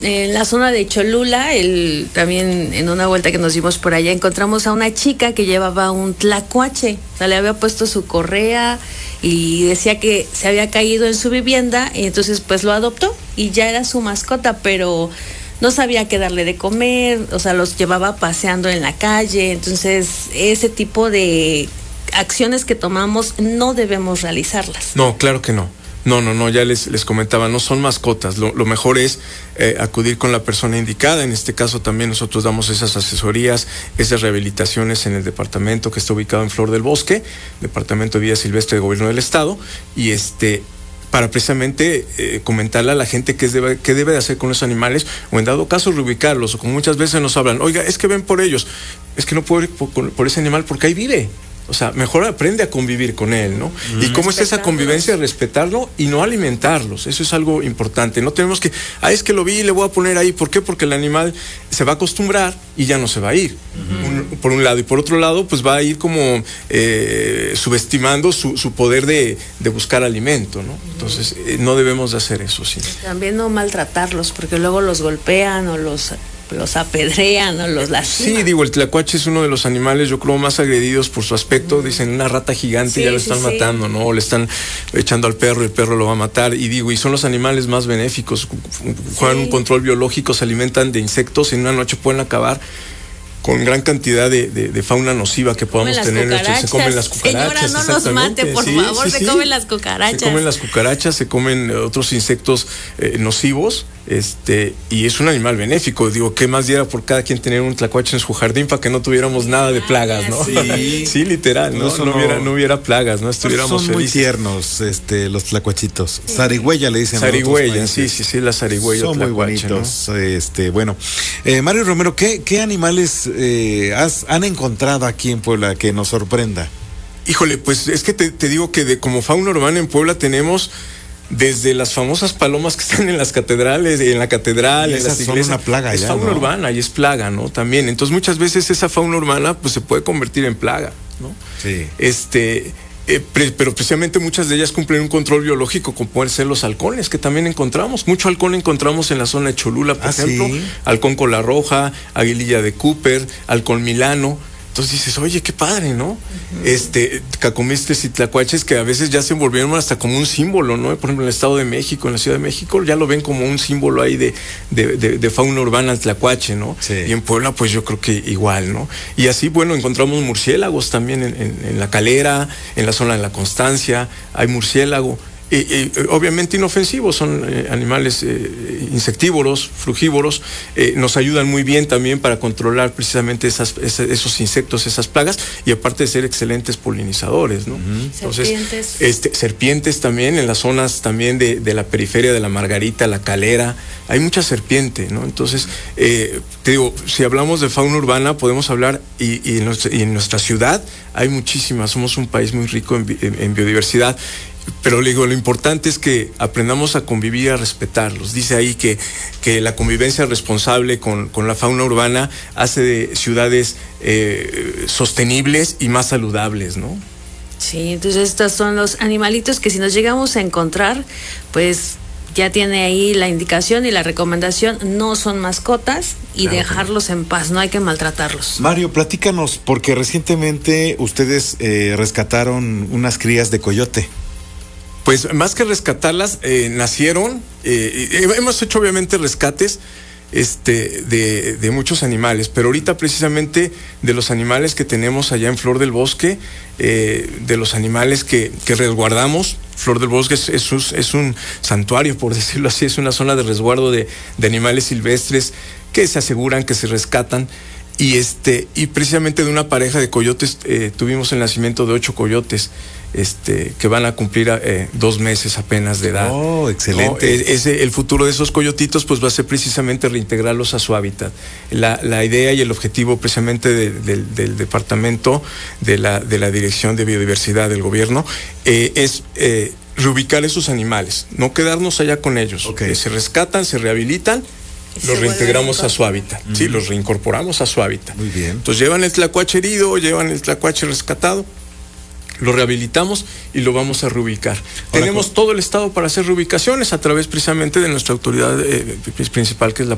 En la zona de Cholula, también en una vuelta que nos dimos por allá, encontramos a una chica que llevaba un tlacuache. O sea, le había puesto su correa y decía que se había caído en su vivienda, y entonces pues lo adoptó y ya era su mascota, pero no sabía qué darle de comer, o sea, los llevaba paseando en la calle. Entonces, ese tipo de acciones que tomamos no debemos realizarlas. No, claro que no. No, ya les comentaba, no son mascotas. Lo mejor es acudir con la persona indicada. En este caso también nosotros damos esas asesorías, esas rehabilitaciones en el departamento que está ubicado en Flor del Bosque, Departamento de Vida Silvestre de Gobierno del Estado, y para precisamente comentarle a la gente qué debe de hacer con los animales, o en dado caso reubicarlos, o como muchas veces nos hablan, oiga, es que ven por ellos, es que no puedo ir por ese animal porque ahí vive. O sea, mejor aprende a convivir con él, ¿no? ¿Y cómo es esa convivencia? Respetarlo y no alimentarlos. Eso es algo importante. No tenemos que, es que lo vi y le voy a poner ahí. ¿Por qué? Porque el animal se va a acostumbrar y ya no se va a ir. Por un lado. Y por otro lado, pues va a ir como subestimando su poder de buscar alimento, ¿no? Entonces, no debemos de hacer eso, sí. También no maltratarlos, porque luego los golpean o los apedrean o los lastiman. Sí, digo, el tlacuache es uno de los animales, yo creo, más agredidos por su aspecto. Dicen, una rata gigante, sí, ya lo están matando, ¿no? O le están echando al perro, el perro lo va a matar. Y son los animales más benéficos. Juegan un control biológico, se alimentan de insectos, en una noche pueden acabar con gran cantidad de fauna nociva que podamos tener. Se comen las cucarachas. Señora, no los mate, por favor, se comen las cucarachas. Se comen las cucarachas, se comen otros insectos nocivos, y es un animal benéfico. Digo, ¿qué más diera por cada quien tener un tlacuache en su jardín para que no tuviéramos nada de plagas, ¿no? Sí, literal, no hubiera plagas, ¿no? Estuviéramos son felices. Muy tiernos los tlacuachitos. Zarigüeya le dicen. Zarigüeya, sí, la zarigüeya. Son muy bonitos, ¿no? Bueno, Mario Romero, ¿qué animales han encontrado aquí en Puebla que nos sorprenda? Híjole, pues es que te digo que como fauna urbana en Puebla tenemos desde las famosas palomas que están en las catedrales, en la catedral, en las iglesias. Son una plaga es ya, fauna ¿no? urbana y es plaga, ¿no? También. Entonces muchas veces esa fauna urbana pues se puede convertir en plaga, ¿no? Sí. Pero precisamente muchas de ellas cumplen un control biológico, como pueden ser los halcones, que también encontramos. Mucho halcón encontramos en la zona de Cholula, por ejemplo. ¿Sí? Halcón cola roja, aguililla de Cooper, halcón milano. Entonces dices, oye, qué padre, ¿no? Cacomistes y tlacuaches que a veces ya se volvieron hasta como un símbolo, ¿no? Por ejemplo, en el Estado de México, en la Ciudad de México, ya lo ven como un símbolo ahí de fauna urbana, el tlacuache, ¿no? Sí. Y en Puebla, pues yo creo que igual, ¿no? Y así, bueno, encontramos murciélagos también en la Calera, en la zona de la Constancia, hay murciélago. Obviamente inofensivos, son animales insectívoros, frugívoros, nos ayudan muy bien también para controlar precisamente esos insectos, esas plagas, y aparte de ser excelentes polinizadores, ¿no? Entonces, serpientes también en las zonas también de la periferia de la Margarita, la Calera, hay mucha serpiente, ¿no? Entonces, te digo, si hablamos de fauna urbana, podemos hablar, y en nuestra ciudad hay muchísimas, somos un país muy rico en biodiversidad. Pero le digo, lo importante es que aprendamos a convivir, a respetarlos. Dice ahí que la convivencia responsable con la fauna urbana hace de ciudades sostenibles y más saludables, ¿no? Sí, entonces estos son los animalitos que si nos llegamos a encontrar, pues ya tiene ahí la indicación y la recomendación, no son mascotas y claro, dejarlos en paz, no hay que maltratarlos. Mario, platícanos, porque recientemente ustedes rescataron unas crías de coyote. Pues más que rescatarlas, nacieron, hemos hecho obviamente rescates de muchos animales, pero ahorita precisamente de los animales que tenemos allá en Flor del Bosque, de los animales que resguardamos. Flor del Bosque es un santuario, por decirlo así, es una zona de resguardo de animales silvestres que se aseguran, que se rescatan. Y precisamente de una pareja de coyotes tuvimos el nacimiento de 8 coyotes que van a cumplir 2 meses apenas de edad. Oh, excelente. El futuro de esos coyotitos pues va a ser precisamente reintegrarlos a su hábitat. La idea y el objetivo precisamente del departamento de la Dirección de Biodiversidad del gobierno es reubicar esos animales, no quedarnos allá con ellos. Okay. Se rescatan, se rehabilitan, los reintegramos a su hábitat, sí, los reincorporamos a su hábitat. Muy bien. Entonces llevan el tlacuache herido, llevan el tlacuache rescatado, lo rehabilitamos y lo vamos a reubicar. Tenemos todo el estado para hacer reubicaciones a través precisamente de nuestra autoridad principal, que es la